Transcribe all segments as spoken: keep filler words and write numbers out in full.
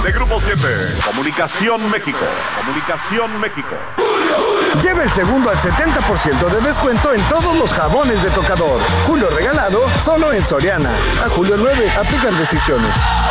De Grupo siete, Comunicación México. Comunicación México. Lleva el segundo al setenta por ciento de descuento en todos los jabones de tocador. Julio regalado, solo en Soriana. A julio nueve, aplican restricciones.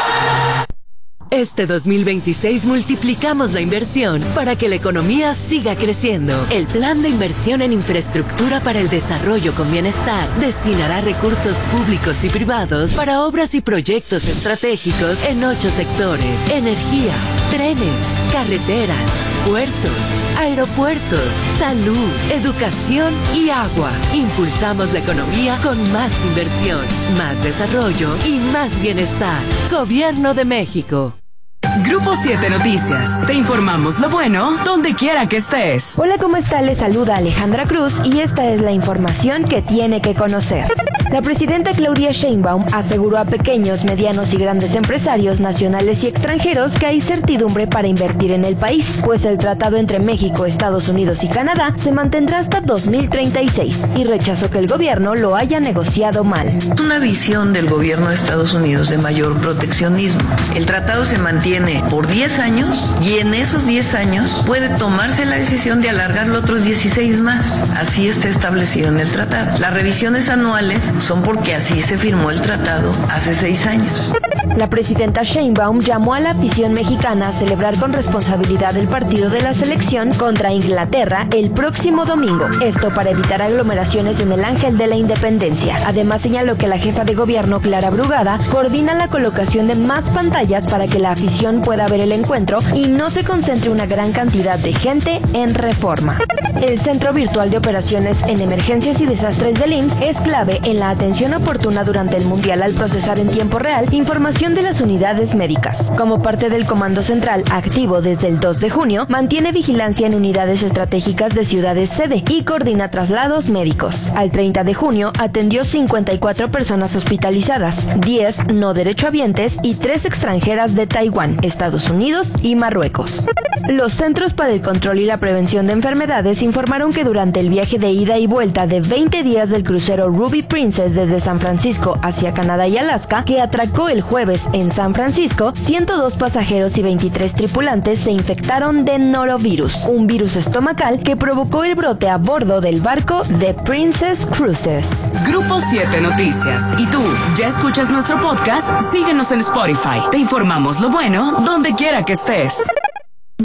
Este dos mil veintiséis multiplicamos la inversión para que la economía siga creciendo. El Plan de Inversión en Infraestructura para el Desarrollo con Bienestar destinará recursos públicos y privados para obras y proyectos estratégicos en ocho sectores: energía, trenes, carreteras, puertos, aeropuertos, salud, educación y agua. Impulsamos la economía con más inversión, más desarrollo y más bienestar. Gobierno de México. Grupo siete Noticias. Te informamos lo bueno donde quiera que estés. Hola, ¿cómo está? Les saluda Alejandra Cruz y esta es la información que tiene que conocer. La presidenta Claudia Sheinbaum aseguró a pequeños, medianos y grandes empresarios nacionales y extranjeros que hay certidumbre para invertir en el país, pues el tratado entre México, Estados Unidos y Canadá se mantendrá hasta dos mil treinta y seis y rechazó que el gobierno lo haya negociado mal. Es una visión del gobierno de Estados Unidos de mayor proteccionismo. El tratado se mantiene por diez años y en esos diez años puede tomarse la decisión de alargarlo otros dieciséis más. Así está establecido en el tratado. Las revisiones anuales son porque así se firmó el tratado hace seis años. La presidenta Sheinbaum llamó a la afición mexicana a celebrar con responsabilidad el partido de la selección contra Inglaterra el próximo domingo. Esto para evitar aglomeraciones en el Ángel de la Independencia. Además señaló que la jefa de gobierno, Clara Brugada, coordina la colocación de más pantallas para que la afición pueda ver el encuentro y no se concentre una gran cantidad de gente en Reforma. El Centro Virtual de Operaciones en Emergencias y Desastres del I M S S es clave en la atención oportuna durante el Mundial al procesar en tiempo real información de las unidades médicas. Como parte del Comando Central, activo desde el dos de junio, mantiene vigilancia en unidades estratégicas de ciudades sede y coordina traslados médicos. Al treinta de junio atendió cincuenta y cuatro personas hospitalizadas, diez no derechohabientes y tres extranjeras de Taiwán, Estados Unidos y Marruecos. Los Centros para el Control y la Prevención de Enfermedades informaron que durante el viaje de ida y vuelta de veinte días del crucero Ruby Princess desde San Francisco hacia Canadá y Alaska, que atracó el jueves en San Francisco, ciento dos pasajeros y veintitrés tripulantes se infectaron de norovirus, un virus estomacal que provocó el brote a bordo del barco The Princess Cruises. Grupo siete Noticias. ¿Y tú, ya escuchas nuestro podcast? Síguenos en Spotify. Te informamos lo bueno donde quiera que estés.